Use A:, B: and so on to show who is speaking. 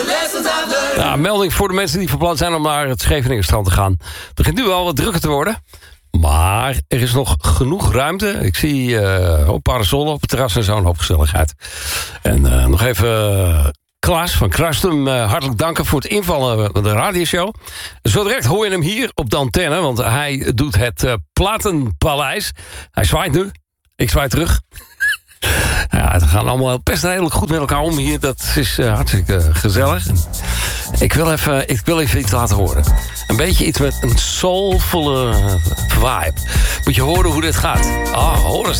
A: Ja, melding voor de mensen die van plan zijn om naar het Scheveningenstrand te gaan. Het begint nu al wat drukker te worden. Maar er is nog genoeg ruimte. Ik zie parasollen op het terras en zo'n hoop gezelligheid. En nog even Klaas van Krastum hartelijk danken voor het invallen van de radioshow. Zo direct hoor je hem hier op de antenne, want hij doet het Platenpaleis. Hij zwaait nu. Ik zwaai terug. Ja, we gaan allemaal best redelijk goed met elkaar om hier. Dat is hartstikke gezellig. Ik wil even iets laten horen. Een beetje iets met een soulvolle vibe. Moet je horen hoe dit gaat. Hoor eens.